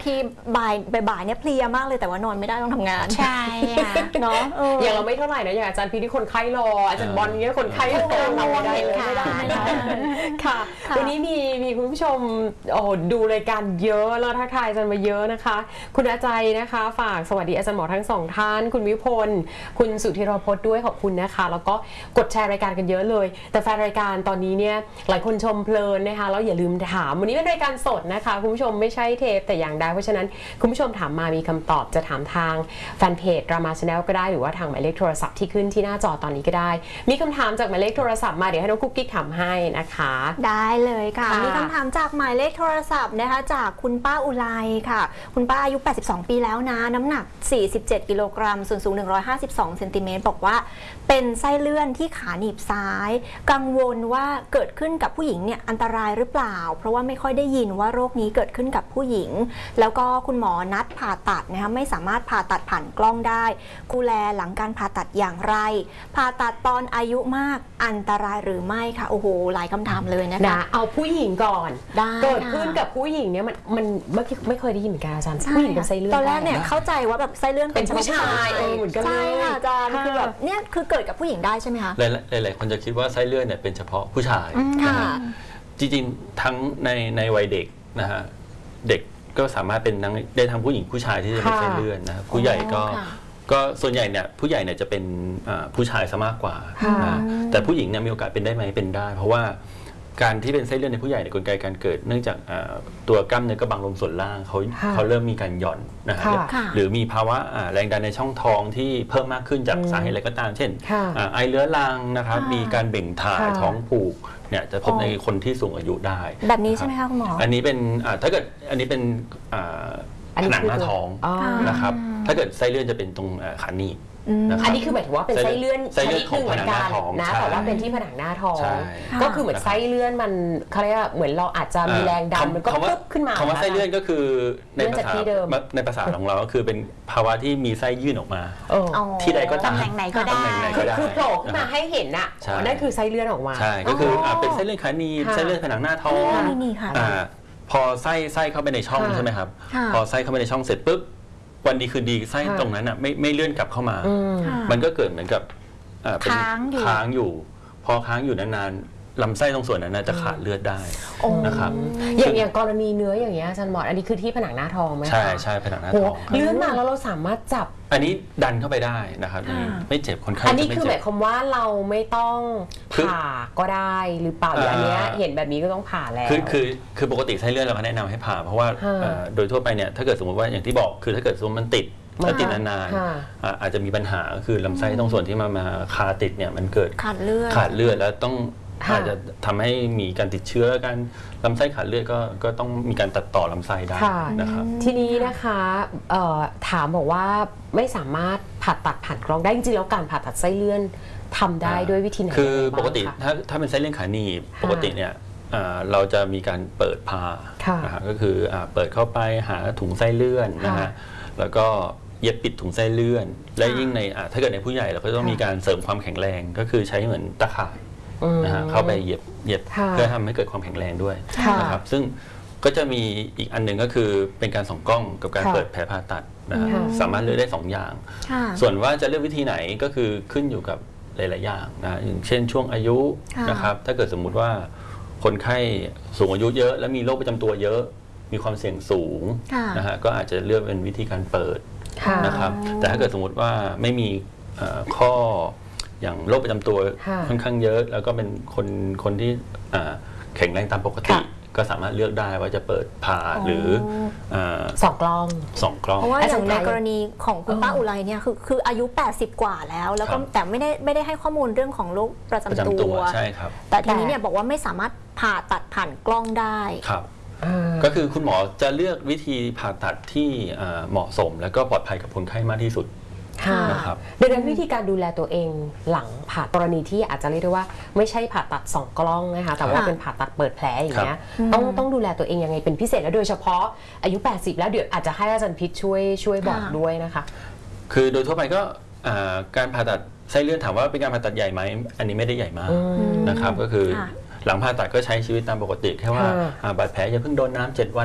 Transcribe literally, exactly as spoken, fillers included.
ทีบ่ายบ่ายเนี่ยเพลียมากเลยแต่ว่านอนไม่ได้ต้องทำงานใช่เนาะอย่างเราไม่เท่าไหร่นะอย่างอาจารย์พีที่คนไข้รออาจารย์บอลเนี่ยคนไข้รอเราไม่ได้เลยไม่ได้ค่ะวันนี้มีมีคุณผู้ชมโอ้ดูรายการเยอะแล้วทักทายอาจารย์มาเยอะนะคะคุณอาจารย์นะคะฝากสวัสดีอาจารย์หมอทั้งสองท่านคุณวิพลคุณสุธีรพจน์ด้วยขอบคุณนะคะแล้วก็กดแชร์รายการกันเยอะเลยแต่แฟนรายการตอนนี้เนี่ยหลายคนชมเพลินนะคะแล้วอย่าลืมถามวันนี้เป็นรายการสดนะคะคุณผู้ชมไม่ใช่เทปแต่อย่างใดเพราะฉะนั้นคุณผู้ชมถามมามีคำตอบจะถามทางแฟนเพจรามา Channel ก็ได้หรือว่าทางหมายเลขโทรศัพท์ที่ขึ้นที่หน้าจอตอนนี้ก็ได้มีคำถามจากหมายเลขโทรศัพท์มาเดี๋ยวให้น้องกุ๊กกิ๊กถามให้นะคะได้เลยค่ะมีคำถามจากหมายเลขโทรศัพท์นะคะจากคุณป้าอุไรค่ะคุณป้าอายุแปดสิบสองปีแล้วนะน้ำหนักสี่สิบเจ็ดกิโลกรัมส่วนสูงหนึ่งร้อยห้าสิบสองเซนติเมตรบอกว่าเป็นไส้เลื่อนที่ขาหนีบซ้ายกังวลว่าเกิดขึ้นกับผู้หญิงเนี่ยอันตรายหรือเปล่าเพราะว่าไม่ค่อยได้ยินว่าโรคนี้เกิดขึ้นกับผู้หญิงแล้วก็คุณหมอนัดผ่าตัดนะคะไม่สามารถผ่าตัดผ่านกล้องได้ดูแลหลังการผ่าตัดอย่างไรผ่าตัดตอนอายุมากอันตรายหรือไม่ค่ะโอ้โหหลายคำถามเลยนะคะเอาผู้หญิงก่อนเกิดขึ้นกับผู้หญิงเนี่ยมันมันไม่เคยได้ยินเหมือนกันอาจารย์ผู้หญิงเป็นไส้เลื่อนตอนแรกเนี่ยเข้าใจว่าแบบไส้เลื่อนเป็นผู้ชายเหมือนกันใช่ค่ะอาจารย์คือแบบเนี่ยคือเกิดกับผู้หญิงได้ใช่ไหมคะหลายๆคนจะคิดว่าไส้เลื่อนเนี่ยเป็นเฉพาะผู้ชายนะฮะจริงๆทั้งในในวัยเด็กนะฮะเด็กก็สามารถเป็นได้ทั้งผู้หญิงผู้ชายที่จะเป็นไส้เลื่อนนะผู้ใหญ่ก็ก็ส่วนใหญ่เนี่ยผู้ใหญ่เนี่ยจะเป็นผู้ชายซะมากกว่านะแต่ผู้หญิงเนี่ยมีโอกาสเป็นได้ไหมเป็นได้เพราะว่าการที่เป็นไส้เลื่อนในผู้ใหญ่ในกลไกการเกิดเนื่องจากตัวกล้ามเนื้อกระบังลมส่วนล่างเขาเขาเริ่มมีการหย่อนนะฮะหรือมีภาวะแรงดันในช่องท้องที่เพิ่มมากขึ้นจากสาเหตุอะไรก็ตามเช่นไอเรื้อรังนะครับมีการเบ่งถ่ายท้องผูกเนี่ยจะพบในคนที่สูงอายุได้แบบนี้ใช่ไหมคะคุณหมออันนี้เป็นถ้าเกิดอันนี้เป็นผนังหน้าท้องนะครับถ้าเกิดไส้เลื่อนจะเป็นตรงขาหนีบอันนี้คือหมายถึงว่าเป็นไส้เลื่อนชนิดหนึ่งเหมือนกันนะแต่ว่าเป็นที่ผนังหน้าท้องก็คือเหมือนไส้เลื่อนมันเขาเรียกว่าเหมือนเราอาจจะมีแรงดันมันก็ปุ๊บขึ้นมาคำว่าไส้เลื่อนก็คือในภาษาในภาษาของเราก็คือเป็นภาวะที่มีไส้ยื่นออกมาที่ใดก็ตามตำแหน่งไหนก็ได้คือโผล่ขึ้นมาให้เห็นน่ะนั่นคือไส้เลื่อนออกมาใช่ก็คือเป็นไส้เลื่อนขาหนีบไส้เลื่อนผนังหน้าท้องพอไส้ไส้เข้าไปในช่องใช่ไหมครับพอไส้เข้าไปในช่องเสร็จปุ๊บวันดีคือดีไส้ตรงนั้นอ่ะไม่ไม่เลื่อนกลับเข้ามามันก็เกิดเหมือนกับค้างอยู่ค้างอยู่พอค้างอยู่นานๆลำไส้ตรงส่วนนั้นจะขาดเลือดได้นะครับอย่างอย่างกรณีเนื้ออย่างเงี้ยอาจารย์หมออันนี้คือที่ผนังหน้าท้องไหมใช่ใช่ผนังหน้าท้องเลื่อนมาแล้วเราสามารถจับอันนี้ดันเข้าไปได้นะครับไม่เจ็บคนไข้อันนี้คือหมายความว่าเราไม่ต้องผ่าก็ได้หรือเปล่าหรืออันเนี้ยเห็นแบบนี้ก็ต้องผ่าแล้วคือคือคือปกติไส้เลื่อนเราก็แนะนำให้ผ่าเพราะว่าโดยทั่วไปเนี่ยถ้าเกิดสมมติว่าอย่างที่บอกคือถ้าเกิดสมมติมันติดแล้วติดนานๆอาจจะมีปัญหาคือลำไส้ตรงส่วนที่มามาคาติดเนี่ยมันเกิดขาดเลือดขาดเลือดแล้วต้องอาจจะทำให้มีการติดเชื้อกันลำไส้ขาดเลือดก็ก็ต้องมีการตัดต่อลำไส้ได้นะครับทีนี้นะคะถามบอกว่าไม่สามารถผ่าตัดผ่านกล้องได้จริงๆแล้วการผ่าตัดไส้เลื่อนทำได้ด้วยวิธีไหนคือปกติถ้าถ้าเป็นไส้เลื่อนขาหนีบปกติเนี่ยเราจะมีการเปิดผ่าก็คือเปิดเข้าไปหาถุงไส้เลื่อนนะฮะแล้วก็เย็บปิดถุงไส้เลื่อนและยิ่งในถ้าเกิดในผู้ใหญ่เราก็ต้องมีการเสริมความแข็งแรงก็คือใช้เหมือนตะข่ายนะฮะเข้าไปเย็บเย็บเพื่อทำให้เกิดความแข็งแรงด้วยนะครับซึ่งก็จะมีอีกอันหนึ่งก็คือเป็นการส่องกล้องกับการเปิดแผลผ่าตัดนะฮะสามารถเลือกได้สองอย่างส่วนว่าจะเลือกวิธีไหนก็คือขึ้นอยู่กับหลายๆอย่างนะอย่างเช่นช่วงอายุนะครับถ้าเกิดสมมุติว่าคนไข้สูงอายุเยอะและมีโรคประจำตัวเยอะมีความเสี่ยงสูงนะฮะก็อาจจะเลือกเป็นวิธีการเปิดนะครับแต่ถ้าเกิดสมมติว่าไม่มีข้ออย่างโรคประจำตัวค่อนข้างเยอะแล้วก็เป็นคนคนที่แข็งแรงตามปกติก็สามารถเลือกได้ว่าจะเปิดผ่าหรือสองกล้องสองกล้องเพราะว่าอย่างในกรณีของคุณป้าอุไรเนี่ยคือคืออายุแปดสิบกว่าแล้วแล้วก็แต่ไม่ได้ไม่ได้ให้ข้อมูลเรื่องของโรคประจำตัวใช่ครับแต่ทีนี้เนี่ยบอกว่าไม่สามารถผ่าตัดผ่านกล้องได้ครับก็คือคุณหมอจะเลือกวิธีผ่าตัดที่เหมาะสมและก็ปลอดภัยกับคนไข้มากที่สุดนะครับดังนั้นวิธีการดูแลตัวเองหลังผ่ากรณีที่อาจจะเรียกได้ว่าไม่ใช่ผ่าตัดสองกล้องนะคะแต่ว่าเป็นผ่าตัดเปิดแผลอย่างเงี้ยต้องต้องดูแลตัวเองยังไงเป็นพิเศษและโดยเฉพาะอายุแปดสิบแล้วเดี๋ยวอาจจะให้อาจารย์พิษช่วยช่วยบอกด้วยนะคะคือโดยทั่วไปก็การผ่าตัดไส้เลื่อนถามว่าเป็นการผ่าตัดใหญ่ไหมอันนี้ไม่ได้ใหญ่มากนะครับก็คือหลังผ่าตัดก็ใช้ชีวิตตามปกติแค่ว่าบาดแผลอย่าเพิ่งโดนน้ำเจ็ดวัน